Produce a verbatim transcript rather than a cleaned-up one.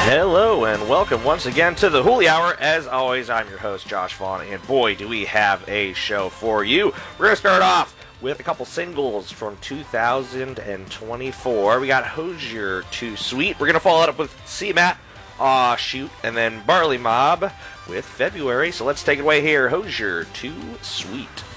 Hello and welcome once again to the Hooli Hour. As always, I'm your host, Josh Vaughn, and boy, do we have a show for you. We're going to start off with a couple singles from two thousand twenty-four. We got Hozier, Too Sweet. We're going to follow it up with C-Matt, Aw Shoot, and then Barley Mob with February. So let's take it away here. Hozier, Too Sweet.